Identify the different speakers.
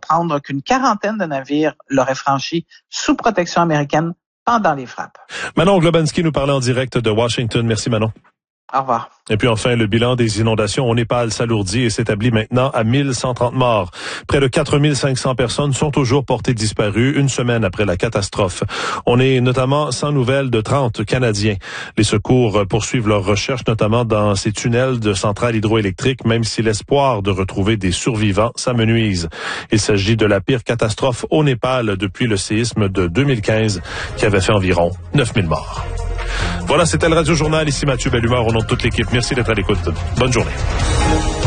Speaker 1: apprendre qu'une quarantaine de navires l'auraient franchi sous protection américaine pendant les frappes.
Speaker 2: Manon Globensky nous parlait en direct de Washington. Merci Manon.
Speaker 1: Au revoir.
Speaker 2: Et puis enfin, le bilan des inondations au Népal s'alourdit et s'établit maintenant à 1130 morts. Près de 4500 personnes sont toujours portées disparues une semaine après la catastrophe. On est notamment sans nouvelles de 30 Canadiens. Les secours poursuivent leurs recherches, notamment dans ces tunnels de centrales hydroélectriques, même si l'espoir de retrouver des survivants s'amenuise. Il s'agit de la pire catastrophe au Népal depuis le séisme de 2015 qui avait fait environ 9000 morts. Voilà, c'était le Radio Journal. Ici Mathieu Bellumeur au nom de toute l'équipe. Merci d'être à l'écoute. Bonne journée.